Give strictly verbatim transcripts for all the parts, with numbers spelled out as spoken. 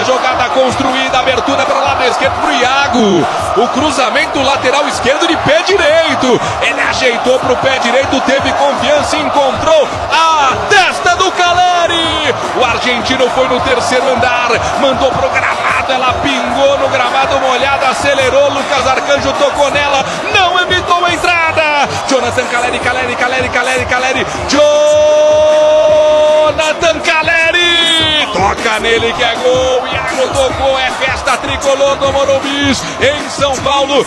bola, jogada construída, abertura para o lado esquerdo pro Iago. O cruzamento lateral esquerdo de pé direito. Ele ajeitou pro pé direito, teve confiança, encontrou a testa do Caleri. O argentino foi no terceiro andar, mandou pro gramado, ela pingou no gramado molhado, acelerou, Lucas Arcanjo tocou nela, não evitou a entrada. Jonathan Caleri, Caleri, Caleri, Caleri, Caleri, Jonathan Caleri, toca nele que é gol, Iago tocou, é festa tricolor do Morumbi, em São Paulo,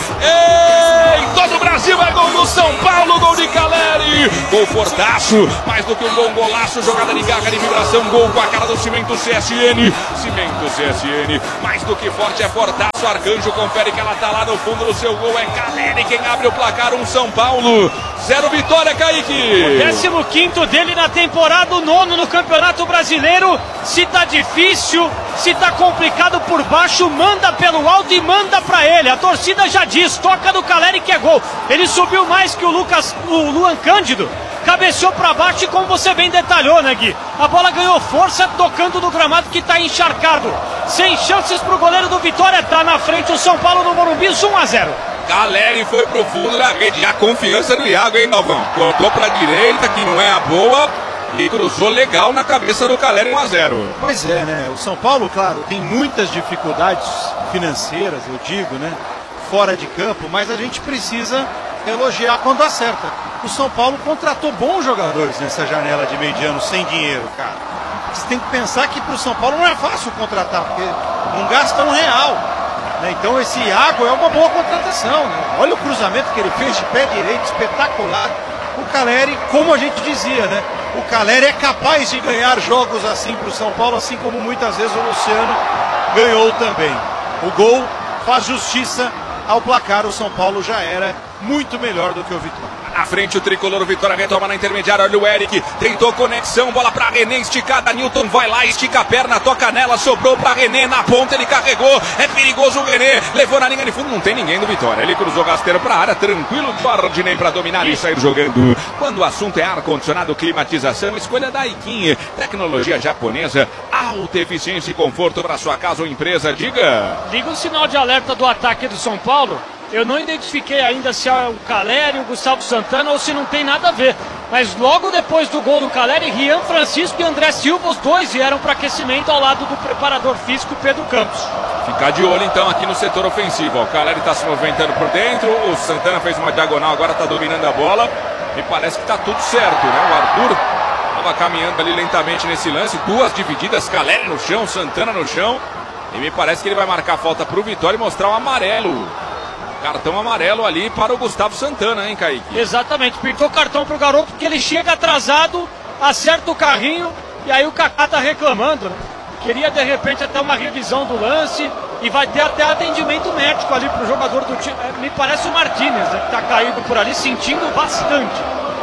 em todo o Brasil é gol do São Paulo, gol de Caleri, gol fortaço, mais do que um gol, golaço, jogada de garra, de vibração, gol com a cara do Cimento C S N, Cimento C S N, mais do que forte, é fortaço, Arcanjo confere que ela tá lá no fundo do seu gol, é Caleri quem abre o placar, um São Paulo, zero Vitória, Kaique. décimo quinto dele na temporada, o nono no Campeonato Brasileiro. Se tá difícil, se tá complicado por baixo, manda pelo alto e manda pra ele. A torcida já diz, toca do Caleri que é gol. Ele subiu mais que o Lucas, o Luan Cândido, cabeceou pra baixo e como você bem detalhou, né, Gui? A bola ganhou força tocando no gramado que tá encharcado. Sem chances pro goleiro do Vitória, tá na frente o São Paulo no Morumbi, um a zero. Caleri foi pro fundo da rede, a confiança do Iago, hein, Galvão? Cortou pra direita, que não é a boa, e cruzou legal na cabeça do Caleri, um a zero. Pois é, né? O São Paulo, claro, tem muitas dificuldades financeiras, eu digo, né? Fora de campo, mas a gente precisa elogiar quando acerta. O São Paulo contratou bons jogadores nessa janela de meio de ano sem dinheiro, cara. Você tem que pensar que pro São Paulo não é fácil contratar, porque não gasta um real. Então esse Iago é uma boa contratação, né? Olha o cruzamento que ele fez de pé direito, espetacular. O Caleri, como a gente dizia, né? O Caleri é capaz de ganhar jogos assim para o São Paulo, assim como muitas vezes o Luciano ganhou também. O gol faz justiça ao placar, o São Paulo já era muito melhor do que o Vitória. Na frente o tricolor, o Vitória retoma na intermediária, olha o Eric, tentou conexão, bola pra René, esticada, Newton vai lá, estica a perna, toca nela, sobrou pra René, na ponta ele carregou, é perigoso o René, levou na linha de fundo, não tem ninguém do Vitória, ele cruzou rasteiro pra área, tranquilo, Vardinei pra dominar e sair jogando. Quando o assunto é ar-condicionado, climatização, escolha da Daikin, tecnologia japonesa, alta eficiência e conforto para sua casa ou empresa, diga. Liga o sinal de alerta do ataque do São Paulo. Eu não identifiquei ainda se é o Caleri, o Gustavo Santana ou se não tem nada a ver. Mas logo depois do gol do Caleri, Rian Francisco e André Silva, os dois vieram para aquecimento ao lado do preparador físico Pedro Campos. Ficar de olho então aqui no setor ofensivo. O Caleri está se movimentando por dentro, o Santana fez uma diagonal, agora está dominando a bola. E parece que está tudo certo, né? O Arthur estava caminhando ali lentamente nesse lance, duas divididas, Caleri no chão, Santana no chão. E me parece que ele vai marcar a falta para o Vitória e mostrar o amarelo. Cartão amarelo ali para o Gustavo Santana, hein, Kaique? Exatamente, pintou cartão pro garoto porque ele chega atrasado, acerta o carrinho e aí o Kaká tá reclamando, né? Queria de repente até uma revisão do lance e vai ter até atendimento médico ali pro jogador do time. Me parece o Martínez, né, que tá caído por ali, sentindo bastante.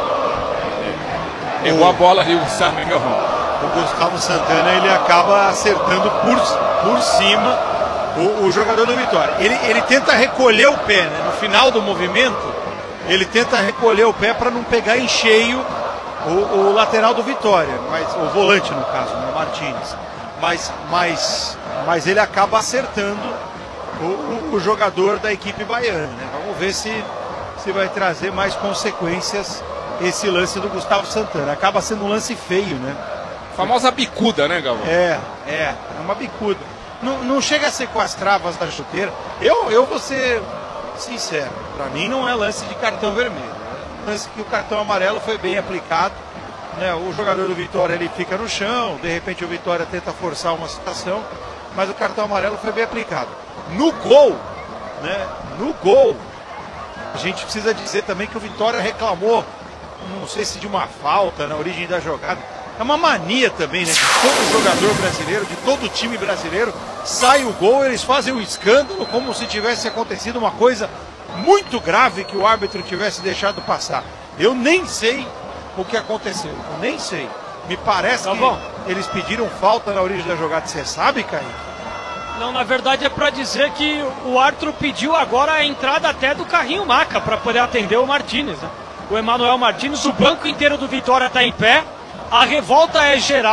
É. Pegou a bola ali o Samuel. O Gustavo Santana, ele acaba acertando por, por cima O, o jogador do Vitória. Ele, ele tenta recolher o pé, né? No final do movimento, ele tenta recolher o pé para não pegar em cheio o, o lateral do Vitória, mas, o volante no caso, né? O Martínez. Mas, mas, mas ele acaba acertando o, o, o jogador da equipe baiana, né? Vamos ver se, se vai trazer mais consequências esse lance do Gustavo Santana. Acaba sendo um lance feio, né? Famosa bicuda, né, Galvão? É, é, é uma bicuda. Não, não chega a ser com as travas da chuteira. Eu, eu vou ser sincero, para mim não é lance de cartão vermelho. É lance que o cartão amarelo foi bem aplicado, né? O jogador do Vitória ele fica no chão, de repente o Vitória tenta forçar uma situação, mas o cartão amarelo foi bem aplicado. No gol, né? No gol, a gente precisa dizer também que o Vitória reclamou, não sei se de uma falta na origem da jogada. É uma mania também, né? De todo jogador brasileiro, de todo time brasileiro, sai o gol, eles fazem um escândalo como se tivesse acontecido uma coisa muito grave que o árbitro tivesse deixado passar. Eu nem sei o que aconteceu, eu nem sei. Me parece tá que bom. Eles pediram falta na origem da jogada. Você sabe, Kaique? Não, na verdade é para dizer que o árbitro pediu agora a entrada até do carrinho maca para poder atender o Martínez, né? O Emanuel Martínez, o banco inteiro do Vitória está em pé. A revolta é geral,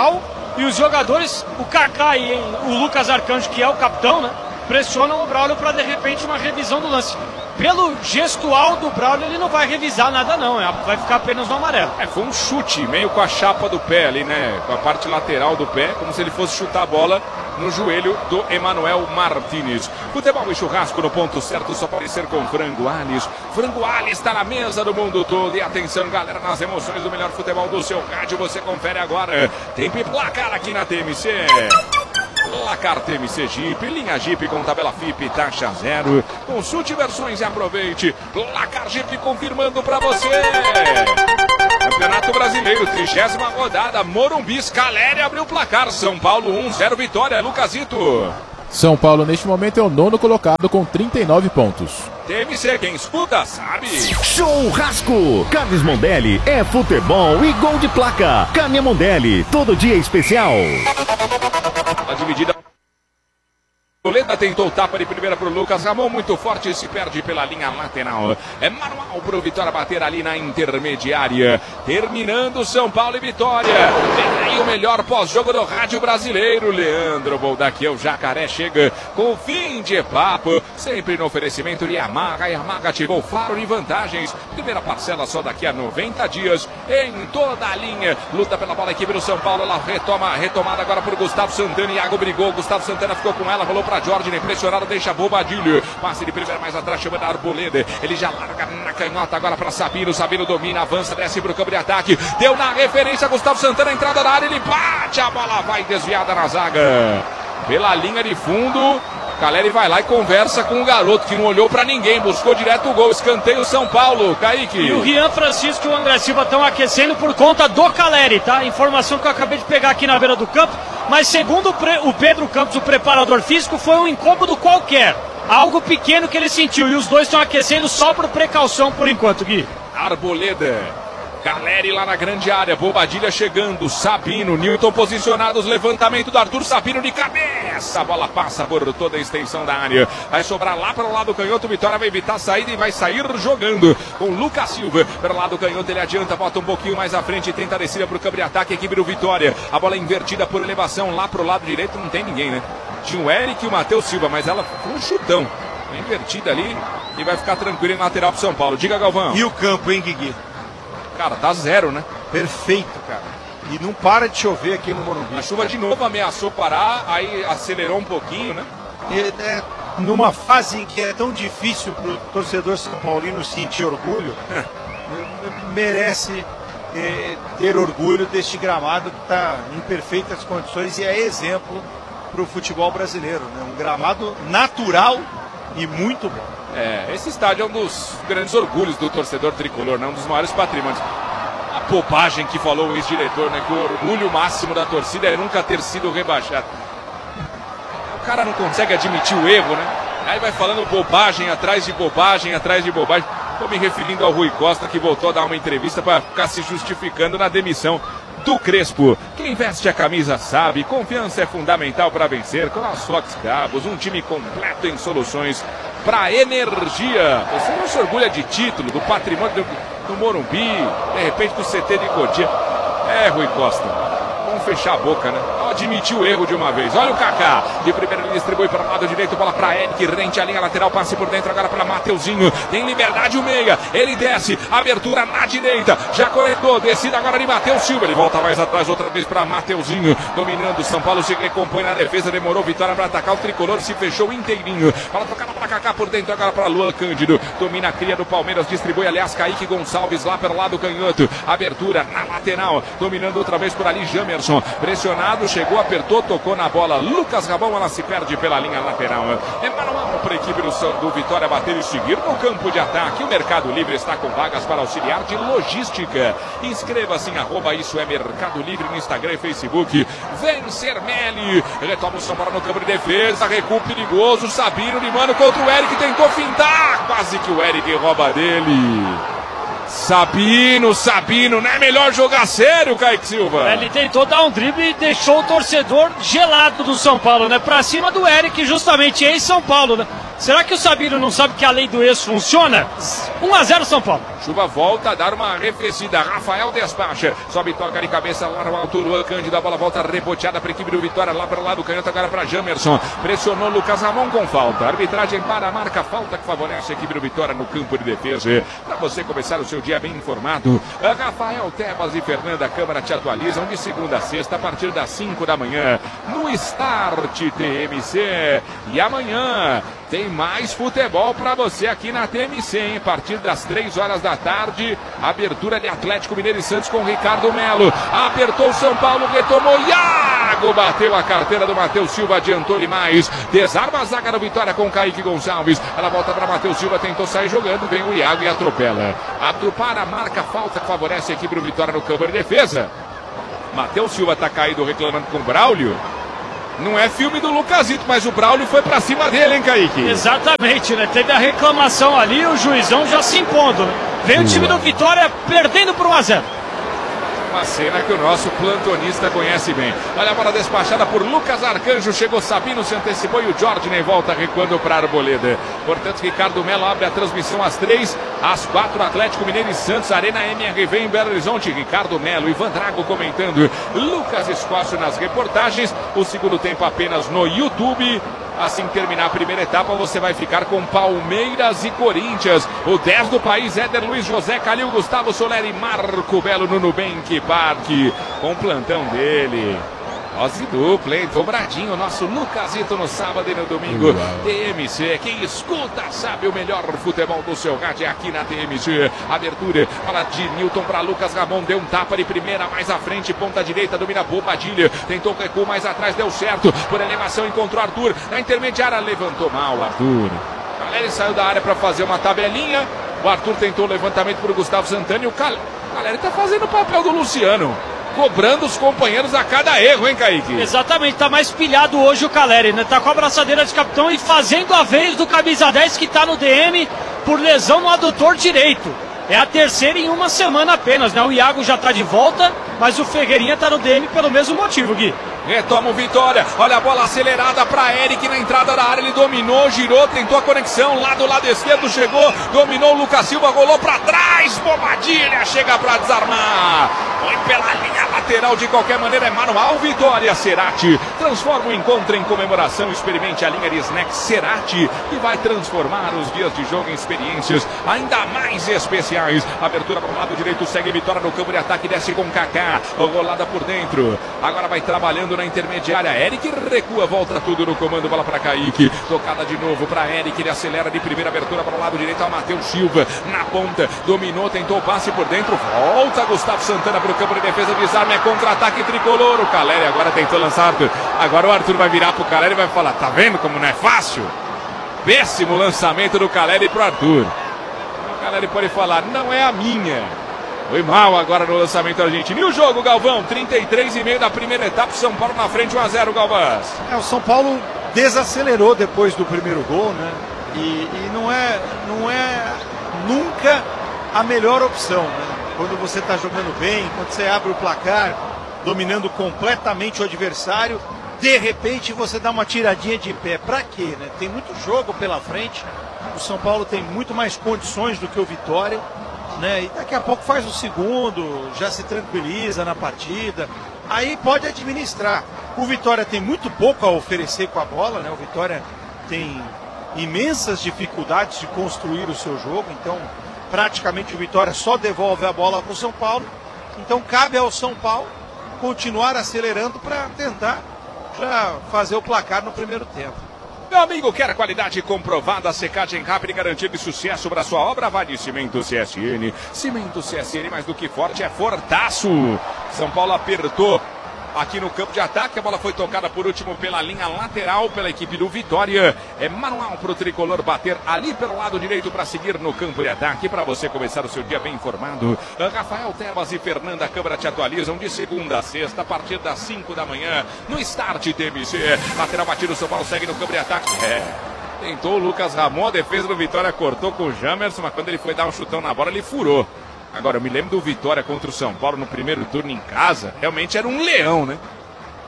E os jogadores, o Kaká e o Lucas Arcanjo, que é o capitão, né, pressionam o Braulio para de repente uma revisão do lance. Pelo gestual do Braulio, ele não vai revisar nada não, vai ficar apenas no amarelo. É, foi um chute, meio com a chapa do pé ali, né? Com a parte lateral do pé, como se ele fosse chutar a bola no joelho do Emanuel Martínez. Futebol e churrasco no ponto certo, só pode ser com Frango Alves. Frango Alves está na mesa do mundo todo. E atenção, galera, nas emoções do melhor futebol do seu rádio, você confere agora. Tem placar aqui na T M C. Placar T M C Jeep, linha Jeep com tabela F I P, taxa zero. Consulte versões e aproveite. Placar Jeep confirmando pra você. Campeonato Brasileiro, trigésima rodada. Morumbi, Caleri abriu o placar. São Paulo um, zero vitória. Lucasito. São Paulo neste momento é o nono colocado com trinta e nove pontos. T M C, quem escuta sabe. Churrasco. Carnes Mondelli é futebol e gol de placa. Carne Mondelli, todo dia especial. A dividida. Leda tentou o tapa de primeira para o Lucas Ramon, muito forte e se perde pela linha lateral. É manual para o Vitória bater ali na intermediária. Terminando São Paulo e Vitória. Vem aí o melhor pós-jogo do rádio brasileiro. Leandro Boldaquiel, Jacaré chega com o fim de papo. Sempre no oferecimento de Yamaha. Yamaha ativou o faro de vantagens. Primeira parcela só daqui a noventa dias. Em toda a linha. Luta pela bola, equipe do São Paulo. Ela retoma, retomada agora por Gustavo Santana. Iago brigou. Gustavo Santana ficou com ela, rolou para Jorge, impressionado, deixa Bobadilho. Passe de primeira mais atrás, chama da Arboleda. Ele já larga na canhota agora para Sabino. Sabino domina, avança, desce para o campo de ataque. Deu na referência, Gustavo Santana, entrada da área. Ele bate, a bola vai desviada na zaga. Pela linha de fundo. Caleri vai lá e conversa com o garoto que não olhou pra ninguém, buscou direto o gol, escanteio São Paulo, Kaique. E o Rian Francisco e o André Silva estão aquecendo por conta do Caleri, tá? Informação que eu acabei de pegar aqui na beira do campo, mas segundo o Pedro Campos, o preparador físico, foi um incômodo qualquer, algo pequeno que ele sentiu, e os dois estão aquecendo só por precaução por enquanto, Gui. Arboleda. Caleri lá na grande área, Bobadilha chegando, Sabino, Newton posicionados, levantamento do Arthur Sabino de cabeça, a bola passa por toda a extensão da área, vai sobrar lá para o lado canhoto, Vitória vai evitar a saída e vai sair jogando com Lucas Silva, para o lado canhoto ele adianta, bota um pouquinho mais à frente, tenta a descida para o campo de ataque, equipe do Vitória, a bola invertida por elevação, lá para o lado direito não tem ninguém, né? Tinha o Eric e o Matheus Silva, mas ela foi um chutão, invertida ali e vai ficar tranquilo em lateral para São Paulo, diga Galvão. E o campo, hein, Guigui? Cara, tá zero, né? Perfeito, cara. E não para de chover aqui no Morumbi. A chuva de novo ameaçou parar, aí acelerou um pouquinho, né? E, é, numa fase em que é tão difícil pro torcedor são paulino sentir orgulho, merece é, ter orgulho deste gramado que está em perfeitas condições e é exemplo pro futebol brasileiro, né? Um gramado natural e muito bom. É, esse estádio é um dos grandes orgulhos do torcedor tricolor, né? Um dos maiores patrimônios. A bobagem que falou o ex-diretor, né? Que o orgulho máximo da torcida é nunca ter sido rebaixado. O cara não consegue admitir o erro, né? Aí vai falando bobagem atrás de bobagem, atrás de bobagem. Estou me referindo ao Rui Costa, que voltou a dar uma entrevista para ficar se justificando na demissão do Crespo. Quem veste a camisa sabe, confiança é fundamental para vencer. CrossFox Cabos, um time completo em soluções para energia. Você não se orgulha de título, do patrimônio do, do Morumbi, de repente do C T de Cotia. É, Rui Costa, vamos fechar a boca, né? Admitiu o erro de uma vez. Olha o Kaká, de primeiro ele distribui para o lado direito, bola para Eric, rente a linha lateral, passe por dentro agora para Mateuzinho, tem liberdade o meia, ele desce, abertura na direita, já conectou, descida agora de Matheus Silva, ele volta mais atrás outra vez para Mateuzinho, dominando, São Paulo se recompõe na defesa, demorou, Vitória para atacar, o tricolor se fechou inteirinho, bola tocada para Kaká por dentro agora para Luan Cândido, domina a cria do Palmeiras, distribui aliás Kaique Gonçalves lá pelo lado canhoto, abertura na lateral, dominando outra vez por ali Jamerson, pressionado, chegou, apertou, tocou na bola, Lucas Rabão, ela se perde pela linha lateral, é manual para a equipe do, do Vitória bater e seguir no campo de ataque, o Mercado Livre está com vagas para auxiliar de logística, inscreva-se em arroba isso é Mercado Livre no Instagram e Facebook, Vencer Meli, retoma o São Paulo no campo de defesa, recuo perigoso, Sabino de mano contra o Eric, tentou fintar, quase que o Eric rouba dele. Sabino, Sabino, não é melhor jogar sério, Kaique Silva? Ele tentou dar um drible e deixou o torcedor gelado do São Paulo, né? Pra cima do Eric, justamente em São Paulo, né? Será que o Sabino não sabe que a lei do ex funciona? um a zero São Paulo. Chuva volta a dar uma arrefecida. Rafael despacha. Sobe, toca de cabeça lá no alto. Luan Cândido. A bola volta reboteada para a equipe do Vitória. Lá para o lado canhoto agora para Jamerson. Pressionou Lucas Ramon com falta. Arbitragem para a marca. Falta que favorece a equipe do Vitória no campo de defesa. Para você começar o seu dia bem informado. Rafael Tebas e Fernanda Câmara te atualizam de segunda a sexta a partir das cinco da manhã. No Start T M C. E amanhã tem mais futebol para você aqui na T M C, hein? A partir das três horas da tarde, abertura de Atlético Mineiro e Santos com Ricardo Melo. Apertou o São Paulo, retomou Iago, bateu a carteira do Matheus Silva, adiantou demais. Desarma a zaga do Vitória com Kaique Gonçalves. Ela volta para Matheus Silva, tentou sair jogando, vem o Iago e atropela. Para a marca, falta que favorece a equipe do Vitória no campo de defesa. Matheus Silva tá caído reclamando com o Braulio. Não é filme do Lucasito, mas o Braulio foi pra cima dele, hein, Kaique? Exatamente, né? Teve a reclamação ali, o juizão já se impondo, né? Vem o time do Vitória perdendo por um a zero. Uma cena que o nosso plantonista conhece bem. Olha a bola despachada por Lucas Arcanjo. Chegou Sabino, se antecipou e o Jordan volta recuando para a Arboleda. Portanto, Ricardo Melo abre a transmissão às três, às quatro, Atlético Mineiro e Santos, Arena M R V em Belo Horizonte. Ricardo Melo, Ivan Drago comentando, Lucas Escócio nas reportagens. O segundo tempo apenas no YouTube. Assim que terminar a primeira etapa, você vai ficar com Palmeiras e Corinthians. O dez do país, Éder Luiz, José Calil, Gustavo Soler e Marco Belo no Nubank Parque. Com o plantão dele. Dose dupla, hein? Dobradinho, nosso Lucasito no sábado e no domingo. Uau. T M C, quem escuta sabe o melhor futebol do seu rádio é aqui na T M C. Abertura, fala de Newton para Lucas Ramon, deu um tapa de primeira, mais à frente, ponta direita, domina Bobadilha, tentou recuo mais atrás, deu certo, por elevação encontrou Arthur, na intermediária levantou mal Arthur. Caleri saiu da área para fazer uma tabelinha, o Arthur tentou o levantamento para o Gustavo Santana e o Cal... Caleri tá fazendo o papel do Luciano. Cobrando os companheiros a cada erro, hein, Kaique? Exatamente, tá mais pilhado hoje o Caleri, né? Tá com a abraçadeira de capitão e fazendo a vez do camisa dez que tá no D M por lesão no adutor direito. É a terceira em uma semana apenas, né? O Iago já tá de volta, mas o Ferreirinha tá no D M pelo mesmo motivo, Gui. Retoma o Vitória, olha a bola acelerada para Eric na entrada da área, ele dominou, girou, tentou a conexão, lá do lado esquerdo chegou, dominou o Lucas Silva, rolou para trás, Bobadilha, chega para desarmar, foi pela linha lateral, de qualquer maneira é manual, Vitória, Cerati, transforma o encontro em comemoração, experimente a linha de snacks Cerati, que vai transformar os dias de jogo em experiências ainda mais especiais. Abertura para o lado direito, segue Vitória no campo de ataque, desce com Kaká, rolada por dentro, agora vai trabalhando na intermediária, Eric recua, volta tudo no comando, bola para Kaique, tocada de novo para Eric, ele acelera de primeira, abertura para o lado direito, ao Matheus Silva, na ponta, dominou, tentou o passe por dentro, volta Gustavo Santana para o campo de defesa, desarme, é contra-ataque tricolor, o Caleri agora tentou lançar Arthur, agora o Arthur vai virar pro Caleri e vai falar, tá vendo como não é fácil? Péssimo lançamento do Caleri pro Arthur, o Caleri pode falar, não é a minha. Foi mal agora no lançamento argentino. E o jogo, Galvão? trinta e três e meio da primeira etapa. São Paulo na frente, um a zero, Galvão. É, o São Paulo desacelerou depois do primeiro gol, né? E, e não, é, não é nunca a melhor opção, né? Quando você está jogando bem, quando você abre o placar, dominando completamente o adversário, de repente você dá uma tiradinha de pé. Pra quê, né? Tem muito jogo pela frente. O São Paulo tem muito mais condições do que o Vitória. Né? E daqui a pouco faz o segundo, já se tranquiliza na partida, aí pode administrar. O Vitória tem muito pouco a oferecer com a bola, né? O Vitória tem imensas dificuldades de construir o seu jogo, então praticamente o Vitória só devolve a bola para o São Paulo. Então cabe ao São Paulo continuar acelerando para tentar já fazer o placar no primeiro tempo. Meu amigo, quer qualidade comprovada, secagem rápida e garantia de sucesso para sua obra? Vai de Cimento C S N. Cimento C S N, mais do que forte, é fortaço. São Paulo apertou aqui no campo de ataque, a bola foi tocada por último pela linha lateral, pela equipe do Vitória. É manual para o tricolor bater ali pelo lado direito para seguir no campo de ataque, para você começar o seu dia bem informado. Rafael Tebas e Fernanda Câmara te atualizam de segunda a sexta, a partir das cinco da manhã, no Start T M C. Lateral batido, o São Paulo segue no campo de ataque. É. Tentou o Lucas Ramon, a defesa do Vitória cortou com o Jamerson, mas quando ele foi dar um chutão na bola, ele furou. Agora, eu me lembro do Vitória contra o São Paulo no primeiro turno em casa, realmente era um leão, né?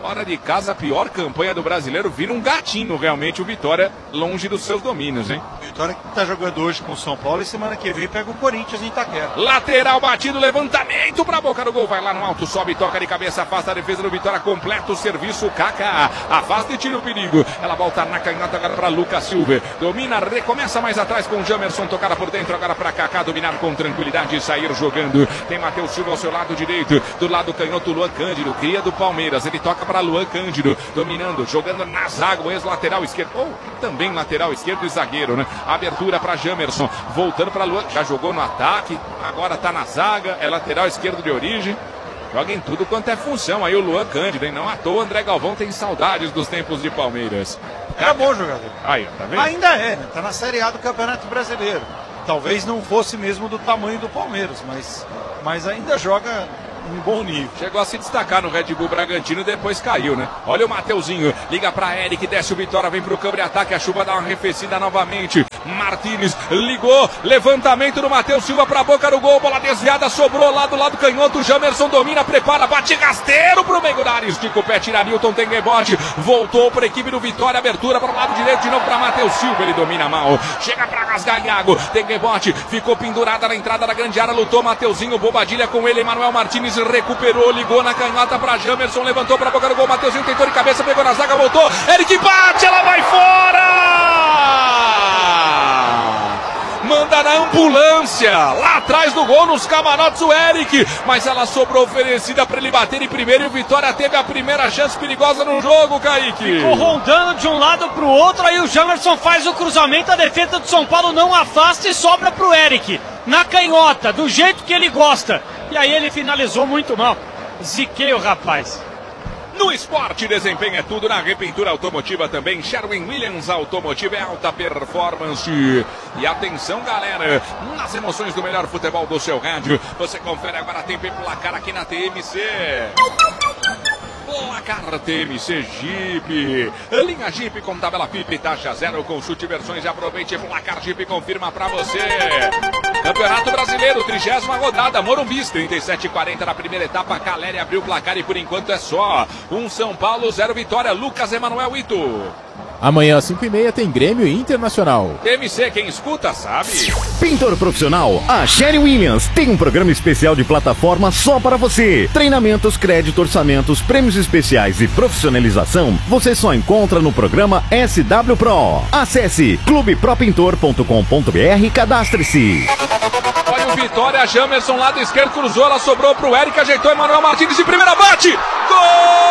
Fora de casa, a pior campanha do brasileiro, vira um gatinho realmente o Vitória, longe dos seus domínios, hein? Vitória que tá jogando hoje com o São Paulo e semana que vem pega o Corinthians em Itaquera. Lateral batido, levantamento pra boca do gol, vai lá no alto, sobe, toca de cabeça, afasta a defesa do Vitória, completa o serviço, Kaká, afasta e tira o perigo. Ela volta na canhota agora pra Lucas Silva, domina, recomeça mais atrás com o Jamerson, tocada por dentro agora pra Kaká, dominar com tranquilidade e sair jogando. Tem Matheus Silva ao seu lado direito, do lado canhoto Luan Cândido, cria do Palmeiras, ele toca para Luan Cândido, dominando, jogando na zaga, o ex-lateral esquerdo, ou também lateral esquerdo e zagueiro, né? Abertura para Jamerson, voltando para Luan, já jogou no ataque, agora tá na zaga, é lateral esquerdo de origem. Joga em tudo quanto é função aí o Luan Cândido, hein? Não à toa, André Galvão tem saudades dos tempos de Palmeiras. Era bom jogador. Aí, tá vendo? Ainda é, né? Tá na Série A do Campeonato Brasileiro. Talvez não fosse mesmo do tamanho do Palmeiras, mas, mas ainda joga um bom nível. Chegou a se destacar no Red Bull Bragantino e depois caiu, né? Olha o Mateuzinho, liga pra Eric, desce o Vitória, vem pro câmbio de ataque, a chuva dá uma arrefecida novamente. Martínez ligou, levantamento do Matheus Silva pra boca do gol, bola desviada, sobrou lá do lado canhoto, Jamerson domina, prepara, bate rasteiro pro meio da área, estica o pé, tira Nilton, tem rebote, voltou pra equipe do Vitória, abertura pro lado direito, de novo pra Matheus Silva, ele domina mal, chega pra rasgar Iago, tem rebote, ficou pendurada na entrada da grande área, lutou Mateuzinho, Bobadilha com ele, Emanuel Martínez recuperou, ligou na canhota pra Jamerson, levantou pra boca do gol, Mateuzinho tentou de cabeça, pegou na zaga, voltou, Eric bate, ela vai fora! Manda na ambulância, lá atrás do gol, nos camarotes o Eric, mas ela sobrou oferecida para ele bater em primeiro e o Vitória teve a primeira chance perigosa no jogo, Kaique. Ficou rondando de um lado pro outro, aí o Jamerson faz o cruzamento, a defesa do São Paulo não afasta e sobra pro Eric, na canhota, do jeito que ele gosta, e aí ele finalizou muito mal, ziquei o rapaz. No esporte, desempenho é tudo. Na repintura automotiva também. Sherwin-Williams Automotiva é alta performance. E atenção, galera, nas emoções do melhor futebol do seu rádio. Você confere agora tempo e placar aqui na T M C. Placar T M C Jeep. Linha Jeep com tabela F I P, taxa zero. Consulte versões e aproveite. Placar Jeep confirma pra você. Campeonato Brasileiro, trigésima rodada, Morumbi, trinta e sete a quarenta na primeira etapa. Caleri abriu o placar e por enquanto é só um São Paulo, zero Vitória. Lucas Emanuel Ito. Amanhã às cinco e meia tem Grêmio Internacional. T M C, quem escuta sabe. Pintor profissional, a Sherwin-Williams tem um programa especial de plataforma só para você. Treinamentos, crédito, orçamentos, prêmios especiais e profissionalização você só encontra no programa S W Pro. Acesse clube pro pintor ponto com ponto b r e cadastre-se. Olha o Vitória, Jamerson, lado esquerdo, cruzou, ela sobrou pro Eric, ajeitou Emanuel Martínez de primeira, bate! Gol!